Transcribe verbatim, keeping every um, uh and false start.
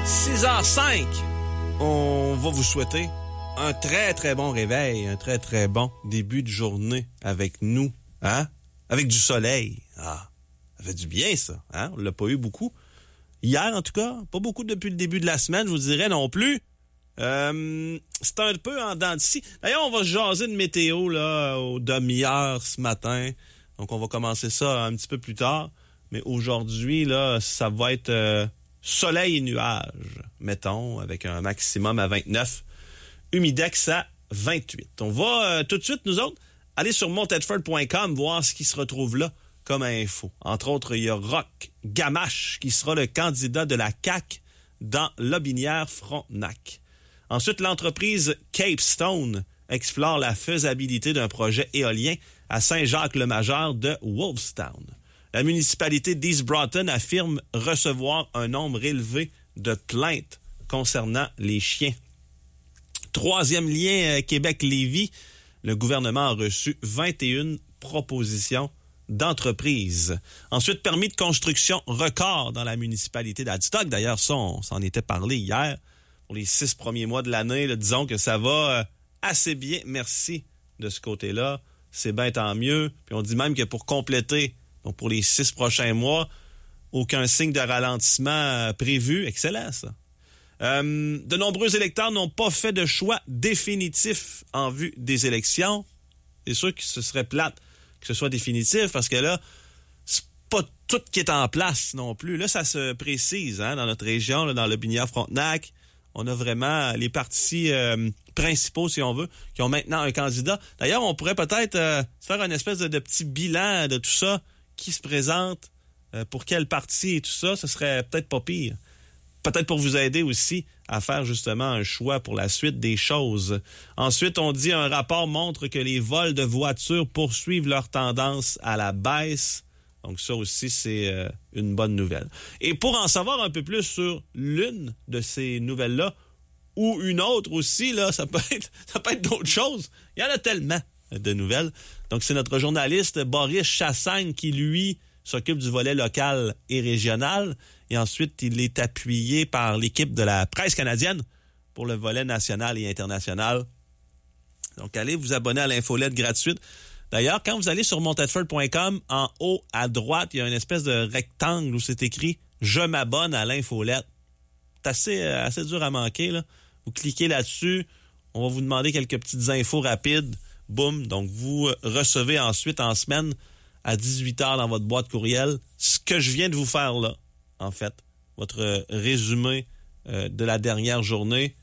six heures cinq, on va vous souhaiter un très, très bon réveil, un très, très bon début de journée avec nous, hein? Avec du soleil. Ah, ça fait du bien, ça, hein? On l'a pas eu beaucoup. Hier, en tout cas, pas beaucoup depuis le début de la semaine, je vous dirais non plus. Euh, c'est un peu en dents de scie. D'ailleurs, on va jaser de météo, là, aux demi-heures ce matin. Donc, on va commencer ça un petit peu plus tard. Mais aujourd'hui, là, ça va être euh, soleil et nuages, mettons, avec un maximum à vingt-neuf, humidex à vingt-huit. On va euh, tout de suite, nous autres, aller sur mont tedford point com, voir ce qui se retrouve là comme info. Entre autres, il y a Roch Gamache, qui sera le candidat de la C A Q dans Lotbinière-Frontenac. Ensuite, l'entreprise Capestone explore la faisabilité d'un projet éolien à Saint-Jacques-le-Major de Wolfstown. La municipalité d'East Broughton affirme recevoir un nombre élevé de plaintes concernant les chiens. Troisième lien euh, Québec-Lévis, le gouvernement a reçu vingt et une propositions d'entreprises. Ensuite, permis de construction record dans la municipalité d'Adstock. D'ailleurs, ça, on s'en était parlé hier. Pour les six premiers mois de l'année, là, disons que ça va euh, assez bien. Merci de ce côté-là. C'est bien tant mieux. Puis on dit même que pour compléter, donc pour les six prochains mois, aucun signe de ralentissement euh, prévu. Excellent, ça. Euh, de nombreux électeurs n'ont pas fait de choix définitif en vue des élections. C'est sûr que ce serait plate que ce soit définitif parce que là, c'est pas tout qui est en place non plus. Là, ça se précise hein, dans notre région, là, dans Lotbinière-Frontenac. On a vraiment les partis euh, principaux, si on veut, qui ont maintenant un candidat. D'ailleurs, on pourrait peut-être euh, faire une espèce de, de petit bilan de tout ça, qui se présente, euh, pour quel parti et tout ça. Ce serait peut-être pas pire. Peut-être pour vous aider aussi à faire justement un choix pour la suite des choses. Ensuite, on dit un rapport montre que les vols de voitures poursuivent leur tendance à la baisse. Donc ça aussi, c'est euh, une bonne nouvelle. Et pour en savoir un peu plus sur l'une de ces nouvelles-là, ou une autre aussi, là, ça peut être, ça peut être d'autres choses. Il y en a tellement de nouvelles. Donc c'est notre journaliste Boris Chassagne qui, lui, s'occupe du volet local et régional. Et ensuite, il est appuyé par l'équipe de la presse canadienne pour le volet national et international. Donc, allez vous abonner à l'infolette gratuite. D'ailleurs, quand vous allez sur mont tedford point com, en haut à droite, il y a une espèce de rectangle où c'est écrit « Je m'abonne à l'infolette ». C'est assez, assez dur à manquer, là. Vous cliquez là-dessus, on va vous demander quelques petites infos rapides. Boum! Donc, vous recevez ensuite en semaine à dix-huit heures dans votre boîte courriel ce que je viens de vous faire là. En fait, votre résumé euh, de la dernière journée,